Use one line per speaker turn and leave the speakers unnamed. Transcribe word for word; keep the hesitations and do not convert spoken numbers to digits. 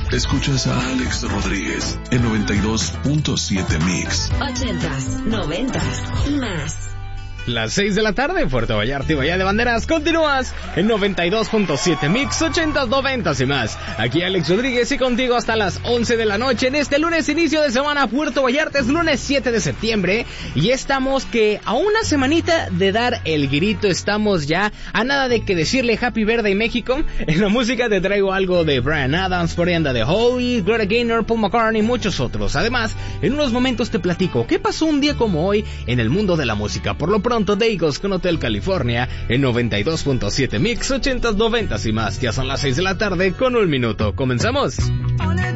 Escuchas a Alex Rodríguez en noventa y dos punto siete Mix.
Ochentas, noventas y más.
Las seis de la tarde, Puerto Vallarta y Bahía de Banderas. Continúas en noventa y dos punto siete Mix, ochentas, noventas y más. Aquí Alex Rodríguez y contigo hasta las once de la noche en este lunes, inicio de semana. Puerto Vallarta es lunes siete de septiembre y estamos que a una semanita de dar el grito. Estamos ya a nada de que decirle Happy Birthday México. En la música te traigo algo de Bryan Adams, por ahí anda de Holy, Gloria Gaynor, Paul McCartney y muchos otros. Además, en unos momentos te platico qué pasó un día como hoy en el mundo de la música. Por lo pronto, de Eagles con Hotel California en noventa y dos punto siete Mix, ochentas, noventas y más. Ya son las seis de la tarde con un minuto. ¿Comenzamos?